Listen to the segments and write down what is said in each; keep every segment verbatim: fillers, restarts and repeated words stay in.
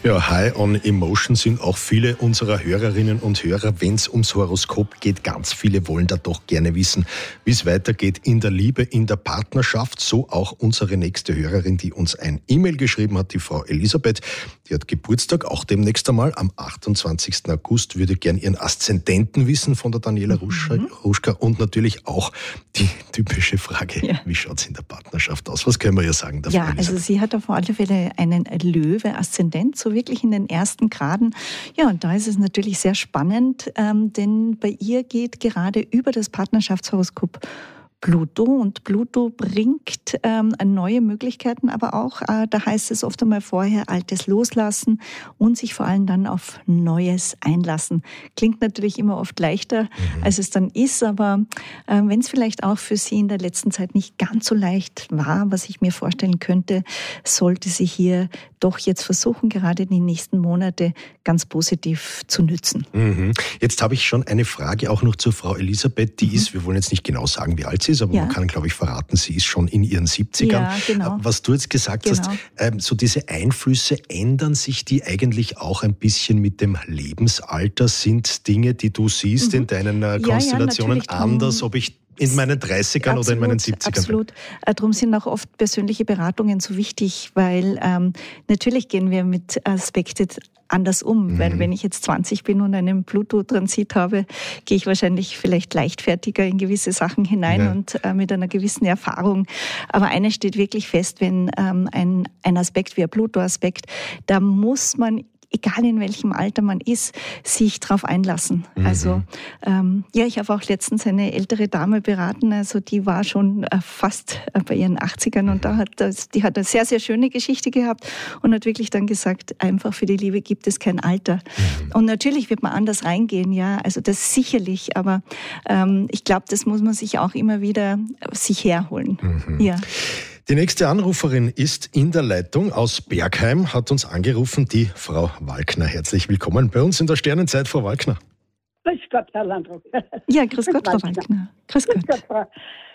Ja, High on Emotion sind auch viele unserer Hörerinnen und Hörer, wenn es ums Horoskop geht. Ganz viele wollen da doch gerne wissen, wie es weitergeht in der Liebe, in der Partnerschaft. So auch unsere nächste Hörerin, die uns ein E-Mail geschrieben hat, die Frau Elisabeth. Die hat Geburtstag, auch demnächst einmal. Am achtundzwanzigsten August würde gern ihren Aszendenten wissen von der Daniela Mhm. Ruschka. Und natürlich auch die typische Frage, Ja. wie schaut es in der Partnerschaft aus? Was können wir ihr sagen? Der Ja, Frau also Elisabeth? sie hat auf alle Fälle einen Löwe-Aszendent, so wirklich in den ersten Graden. Ja, und da ist es natürlich sehr spannend, ähm, denn bei ihr geht gerade über das Partnerschaftshoroskop Pluto, und Pluto bringt ähm, neue Möglichkeiten, aber auch, äh, da heißt es oft einmal vorher, Altes loslassen und sich vor allem dann auf Neues einlassen. Klingt natürlich immer oft leichter, Mhm. als es dann ist, aber äh, wenn es vielleicht auch für sie in der letzten Zeit nicht ganz so leicht war, was ich mir vorstellen könnte, sollte sie hier doch jetzt versuchen, gerade die nächsten Monate ganz positiv zu nützen. Mhm. Jetzt habe ich schon eine Frage auch noch zur Frau Elisabeth. Die ist, wir wollen jetzt nicht genau sagen, wie alt sie ist, aber Ja. man kann, glaube ich, verraten, sie ist schon in ihren siebzigern. Ja, genau. Was du jetzt gesagt Genau. hast, ähm, so diese Einflüsse, ändern sich die eigentlich auch ein bisschen mit dem Lebensalter? Sind Dinge, die du siehst in deinen äh, ja, Konstellationen natürlich, drum- anders, ob ich in meinen dreißigern oder in meinen siebzigern bin? Absolut. Äh, Darum sind auch oft persönliche Beratungen so wichtig, weil ähm, natürlich gehen wir mit Aspekten anders um. Mhm. Weil wenn ich jetzt zwanzig bin und einen Pluto-Transit habe, gehe ich wahrscheinlich vielleicht leichtfertiger in gewisse Sachen hinein Ja. und äh, mit einer gewissen Erfahrung. Aber eines steht wirklich fest, wenn ähm, ein, ein Aspekt wie ein Pluto-Aspekt, da muss man, egal in welchem Alter man ist, sich darauf einlassen. Mhm. Also ähm, ja, ich habe auch letztens eine ältere Dame beraten, also die war schon äh, fast äh, bei ihren achtzigern und da hat das, die hat eine sehr, sehr schöne Geschichte gehabt und hat wirklich dann gesagt, einfach für die Liebe gibt es kein Alter. Mhm. Und natürlich wird man anders reingehen, ja, also das sicherlich, aber ähm, ich glaube, das muss man sich auch immer wieder sich herholen. Mhm. Ja. Die nächste Anruferin ist in der Leitung aus Bergheim, hat uns angerufen, die Frau Walkner. Herzlich willkommen bei uns in der Sternenzeit, Frau Walkner. Grüß Gott, Herr Landruck. Ja, grüß Gott, Frau Walkner. Walkner. Grüß Grüß Gott. Gott, Frau.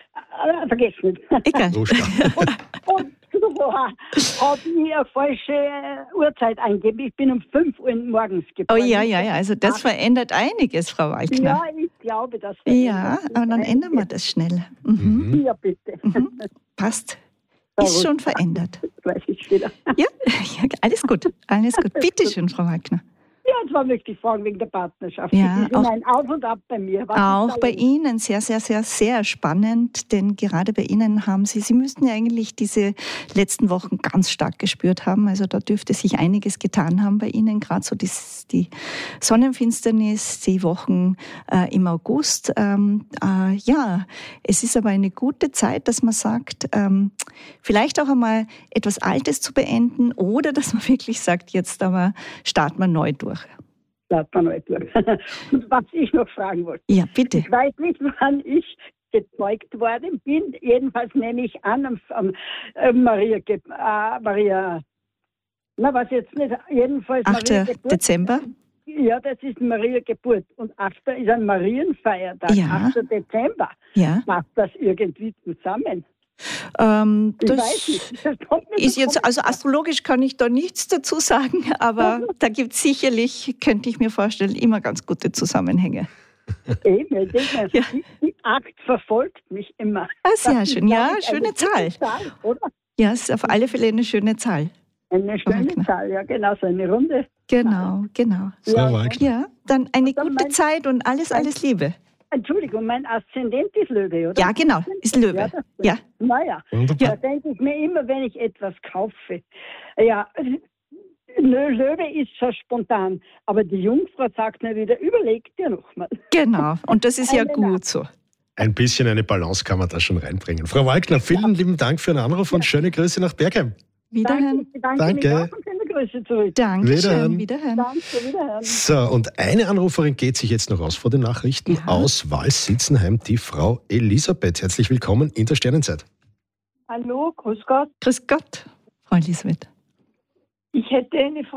Äh, vergessen. Egal. Ruschka. Und vorher habe ich eine falsche Uhrzeit eingegeben. Ich bin um fünf Uhr morgens Oh geboren. ja, ja, ja, also das verändert einiges, Frau Walkner. Ja, ich glaube, das Ja, verändert sich aber dann ändern wir einiges. das schnell. Mhm. Mhm. Ja, bitte. Mhm. Passt. Na Ist gut. schon verändert. Jetzt weiß ich wieder. Ja, ja, alles gut. Alles gut. Bitte schön, Frau Wagner. Ja, und zwar möchte ich fragen wegen der Partnerschaft. Ja, das ist auch- immer ein Auf und Ab bei mir. Was ist Auch da bei los? Ihnen sehr, sehr, sehr, sehr spannend, denn gerade bei Ihnen haben Sie, Sie müssten ja eigentlich diese letzten Wochen ganz stark gespürt haben. Also da dürfte sich einiges getan haben bei Ihnen, gerade so die, die Sonnenfinsternis, die Wochen äh, im August. Ähm, äh, ja, es ist aber eine gute Zeit, dass man sagt, ähm, vielleicht auch einmal etwas Altes zu beenden oder dass man wirklich sagt, jetzt aber starten wir neu durch. Lass mal neu durch. Und was ich noch fragen wollte. Ja, bitte. Ich weiß nicht, wann ich gezeugt worden bin. Jedenfalls nehme ich an, am, am äh, Maria, Ge- äh, Maria, na was jetzt nicht, jedenfalls Maria achter Geburt. Dezember. Ja, das ist Maria Geburt. Und achter ist ein Marienfeiertag, Ja. achter Dezember. Ja. Passt das irgendwie zusammen? Ähm, Ich weiß das nicht. Das kommt mir ist so jetzt, komisch also vor. astrologisch kann ich da nichts dazu sagen, aber da gibt es sicherlich, könnte ich mir vorstellen, immer ganz gute Zusammenhänge. Eben, ich denke mir, Ja. die, die Akt verfolgt mich immer. Ah, sehr Das ist, schön. Ja, glaube ich, schöne eine Zahl. gute Zahl, oder? Ja, es ist auf alle Fälle eine schöne Zahl. Eine schöne Wagner. Zahl, ja, genau, so eine runde. Genau, genau. Frau Ja, Walkner. Ja, dann eine dann gute mein- Zeit und alles, alles Liebe. Entschuldigung, mein Aszendent ist Löwe, oder? Ja, genau, ist Ja, Löwe. das Ja, Naja, Wunderbar. da denke ich mir immer, wenn ich etwas kaufe. Ja, Lö- Löwe ist schon spontan, aber die Jungfrau sagt mir wieder, überleg dir nochmal. genau. Und das ist ja Eine gut so. Ein bisschen eine Balance kann man da schon reinbringen. Frau Walkner, vielen lieben Dank für den Anruf und schöne Grüße nach Bergheim. Wiederhören. Ich bedanke Danke. mich auch und schöne Grüße zurück. Dankeschön. Wiederhören. Wiederhören. Danke, wiederhören. So, und eine Anruferin geht sich jetzt noch aus vor den Nachrichten. Ja. Aus Wals-Sitzenheim, die Frau Elisabeth. Herzlich willkommen in der Sternenzeit. Hallo, grüß Gott. Grüß Gott, Frau Elisabeth. Ich hätte eine Frage.